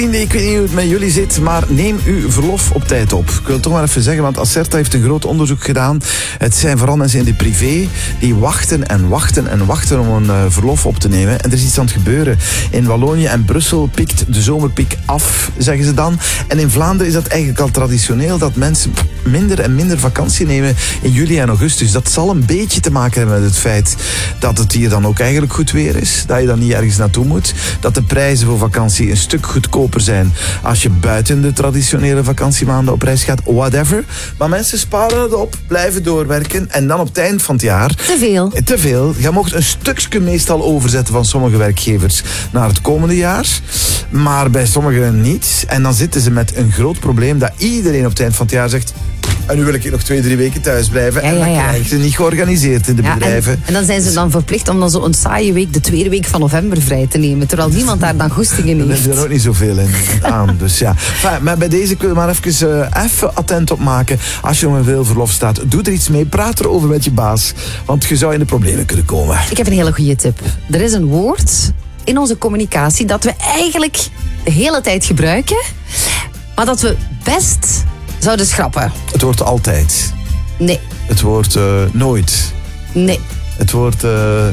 Ik weet niet hoe het met jullie zit, maar neem uw verlof op tijd op. Ik wil het toch maar even zeggen, want Acerta heeft een groot onderzoek gedaan. Het zijn vooral mensen in de privé die wachten en wachten en wachten om een verlof op te nemen. En er is iets aan het gebeuren. In Wallonië en Brussel pikt de zomerpiek af, zeggen ze dan. En in Vlaanderen is dat eigenlijk al traditioneel dat mensen minder en minder vakantie nemen in juli en augustus. Dat zal een beetje te maken hebben met het feit dat het hier dan ook eigenlijk goed weer is. Dat je dan niet ergens naartoe moet. Dat de prijzen voor vakantie een stuk goedkoper zijn als je buiten de traditionele vakantiemaanden op reis gaat, whatever. Maar mensen sparen het op, blijven doorwerken en dan op het eind van het jaar... Te veel. Je mocht een stukje meestal overzetten van sommige werkgevers naar het komende jaar, maar bij sommigen niet. En dan zitten ze met een groot probleem dat iedereen op het eind van het jaar zegt... En nu wil ik nog 2-3 weken thuis blijven. En dan krijg je niet georganiseerd in de bedrijven. En dan zijn ze dan verplicht om dan zo'n saaie week, de tweede week van november, vrij te nemen. Terwijl niemand daar dan goesting in heeft. Dan heb je er ook niet zoveel in aan. Dus ja. Maar bij deze kun je maar even attent op maken. Als je om veel verlof staat, doe er iets mee. Praat erover met je baas. Want je zou in de problemen kunnen komen. Ik heb een hele goede tip. Er is een woord in onze communicatie dat we eigenlijk de hele tijd gebruiken. Maar dat we best... zouden schrappen. Het woord altijd. Nee. Het woord nooit. Nee. Het woord...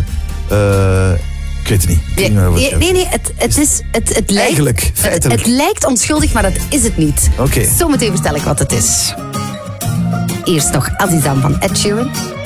ik weet het niet. Nee, het lijkt... Eigenlijk, feitelijk. Het lijkt onschuldig, maar dat is het niet. Oké. Zometeen vertel ik wat het is. Eerst nog Azizam van Ed Sheeran.